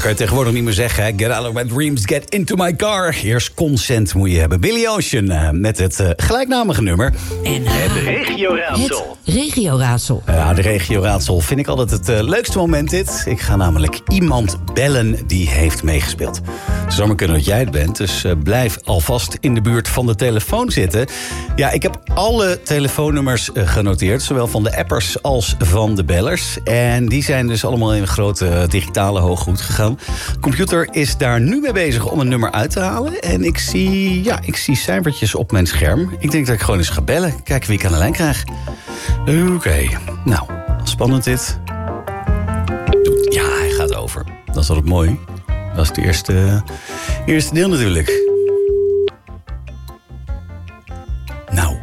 kan je tegenwoordig niet meer zeggen. Hè? Get out of my dreams, get into my car. Eerst consent moet je hebben. Billy Ocean met het gelijknamige nummer. En het regioraadsel. Het regioraadsel. Ja, de regioraadsel vind ik altijd het leukste moment dit. Ik ga namelijk iemand bellen die heeft meegespeeld. Het zou maar kunnen dat jij het bent, dus blijf alvast in de buurt van de telefoon zitten. Ja, ik heb alle telefoonnummers genoteerd, zowel van de appers als van de bellers. En die zijn dus allemaal in een grote digitale hooggoed gegaan. De computer is daar nu mee bezig om een nummer uit te halen. En ik zie cijfertjes op mijn scherm. Ik denk dat ik gewoon eens ga bellen. Kijken wie ik aan de lijn krijg. Oké. Nou, spannend dit. Ja, hij gaat over. Dat is altijd mooi. Dat is het eerste deel natuurlijk. Nou.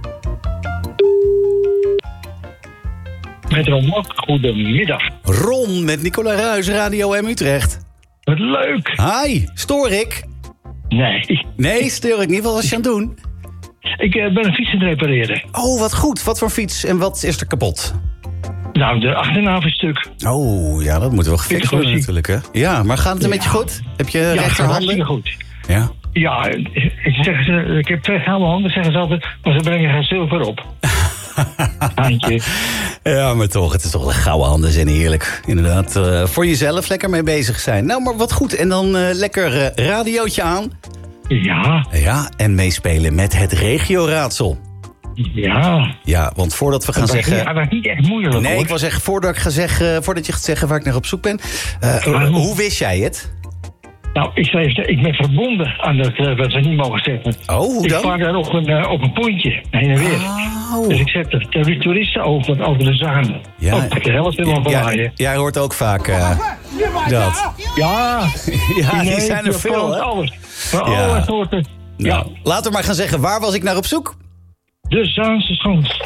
Met Ron Mok, goedemiddag. Ron met Nicola Ruijs, Radio M Utrecht. Wat leuk. Hi, stoor ik? Nee. Nee, stoor ik niet. Wat was je aan het doen? Ik ben een fiets aan het repareren. Oh, wat goed. Wat voor fiets en wat is er kapot? Nou, de achternavenstuk. Oh, ja, dat moet wel gefixt worden natuurlijk, hè? Ja, maar gaat het een beetje goed? Heb je rechterhanden? Ja, goed. Ja? Ja, ik heb 2 gouden handen, zeggen ze altijd, maar ze brengen geen zilver op. Handje. Ja, maar toch, het is toch de gouden handen zijn heerlijk. Inderdaad, voor jezelf lekker mee bezig zijn. Nou, maar wat goed. En dan lekker radiootje aan. Ja. Ja, en meespelen met het regioraadsel. Ja. Ja, want voordat we gaan zeggen... Ja, dat is niet echt moeilijk, Nee, hoor. ik wil zeggen, voordat je gaat zeggen waar ik naar op zoek ben. Hoe wist jij het? Nou, ik ben verbonden aan wat ze niet mogen zetten. Oh, hoe dan? Ik vaar daar op een pontje, heen en weer. Oh. Dus ik zet de toeristen over de zaan. Ja. Oh, ik de helft helemaal verlaaien. Jij hoort ook vaak dat. Ja. Ja, die Nee, zijn er veel, hè? Alles. Voor Ja. alle soorten. Nou, laten we maar gaan zeggen, waar was ik naar op zoek? De Zaanse Schans.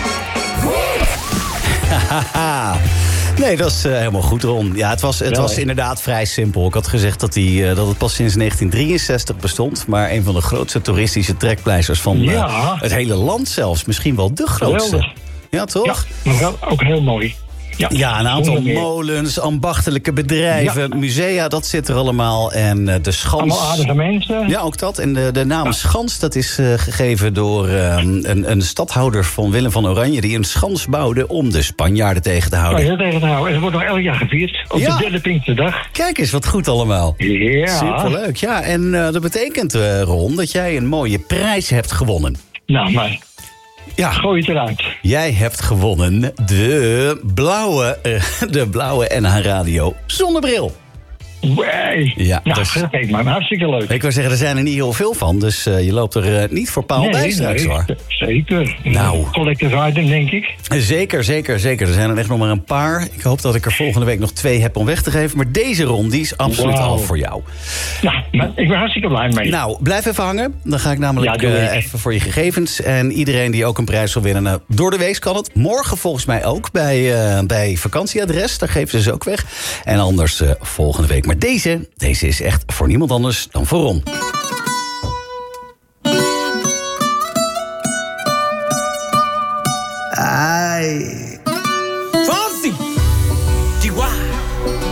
Nee, dat is helemaal goed, Ron. Ja, het was inderdaad vrij simpel. Ik had gezegd dat het pas sinds 1963 bestond. Maar een van de grootste toeristische trekpleisters van het hele land zelfs. Misschien wel de grootste. Geweldig. Ja, toch? Ja, maar wel ook heel mooi. Ja, een aantal molens, ambachtelijke bedrijven, musea, dat zit er allemaal. En de Schans... Allemaal aardige mensen. Ja, ook dat. En de naam Schans, dat is gegeven door een stadhouder van Willem van Oranje... die een schans bouwde om de Spanjaarden tegen te houden. Ja, tegen te houden. En het wordt nog elk jaar gevierd. Op de derde Pinksterdag. Kijk eens, wat goed allemaal. Ja. Superleuk. Ja, en dat betekent, Ron, dat jij een mooie prijs hebt gewonnen. Nou, maar... Ja. Gooi het eruit. Jij hebt gewonnen de blauwe NH Radio zonnebril. Wee. Ja, nou, dus, kijk maar, hartstikke leuk. Ik wil zeggen, er zijn er niet heel veel van. Dus je loopt er niet voor paal bij straks, hoor. Zeker. Nou. Collective item, denk ik. Zeker. Er zijn er echt nog maar een paar. Ik hoop dat ik er volgende week nog 2 heb om weg te geven. Maar deze Ron, die is absoluut al voor jou. Ja, maar ik ben hartstikke blij mee. Nou, blijf even hangen. Dan ga ik namelijk even voor je gegevens. En iedereen die ook een prijs wil winnen, door de week kan het. Morgen volgens mij ook bij vakantieadres. Daar geven ze ze ook weg. En anders volgende week. Maar deze is echt voor niemand anders dan voor Ron. Ai.